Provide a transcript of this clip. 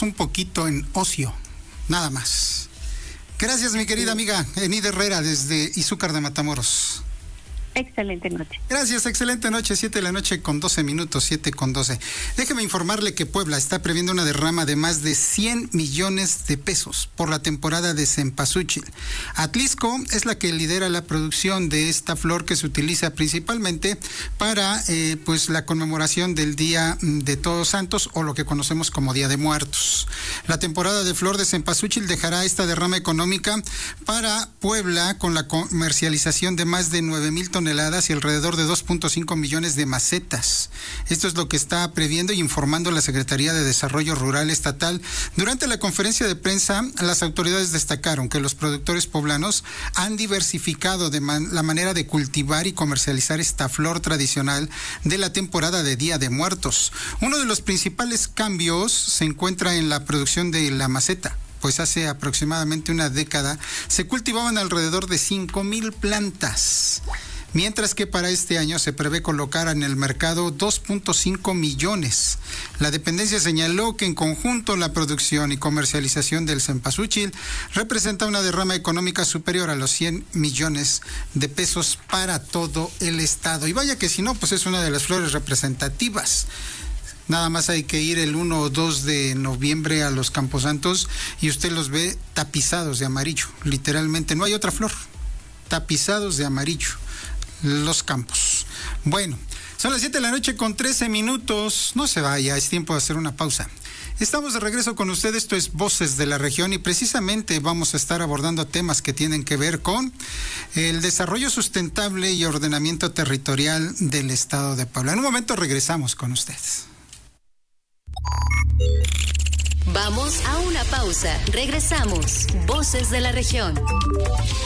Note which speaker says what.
Speaker 1: un poquito en ocio, nada más. Gracias, mi querida amiga Enid Herrera, desde Izúcar de Matamoros.
Speaker 2: Excelente noche.
Speaker 1: Gracias, excelente noche, 7:12, 7:12. Déjeme informarle que Puebla está previendo una derrama de más de 100 millones de pesos por la temporada de cempasúchil. Atlisco es la que lidera la producción de esta flor que se utiliza principalmente para pues la conmemoración del Día de Todos Santos, o lo que conocemos como Día de Muertos. La temporada de flor de cempasúchil dejará esta derrama económica para Puebla con la comercialización de más de 9,000 toneladas y alrededor de 2.5 millones de macetas. Esto es lo que está previendo y informando la Secretaría de Desarrollo Rural Estatal. Durante la conferencia de prensa, las autoridades destacaron que los productores poblanos han diversificado la manera de cultivar y comercializar esta flor tradicional de la temporada de Día de Muertos. Uno de los principales cambios se encuentra en la producción de la maceta, pues hace aproximadamente una década se cultivaban alrededor de 5,000 plantas, mientras que para este año se prevé colocar en el mercado 2.5 millones. La dependencia señaló que en conjunto la producción y comercialización del cempasúchil representa una derrama económica superior a los 100 millones de pesos para todo el estado. Y vaya que si no, pues es una de las flores representativas. Nada más hay que ir el 1 o 2 de noviembre a los Camposantos y usted los ve tapizados de amarillo. Literalmente, no hay otra flor. Tapizados de amarillo los campos. Bueno, son las 7:13. No se vaya, es tiempo de hacer una pausa. Estamos de regreso con usted, esto es Voces de la Región, y precisamente vamos a estar abordando temas que tienen que ver con el desarrollo sustentable y ordenamiento territorial del estado de Puebla. En un momento regresamos con usted.
Speaker 3: Vamos a una pausa. Regresamos. Voces de la Región.